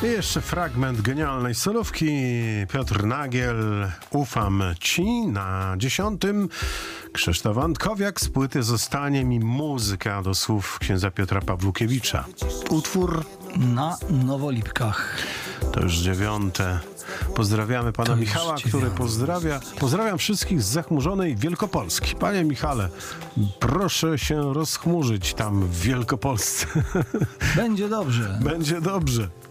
I jeszcze fragment genialnej solówki. Piotr Nagiel, Ufam Ci. Na 10. Krzysztof Antkowiak z płyty Zostanie mi muzyka do słów księdza Piotra Pawłukiewicza. Utwór Na Nowolipkach. to już 9. Pozdrawiamy pana Michała, który pozdrawia. Pozdrawiam wszystkich z zachmurzonej Wielkopolski. Panie Michale, proszę się rozchmurzyć tam w Wielkopolsce. Będzie dobrze. Będzie dobrze.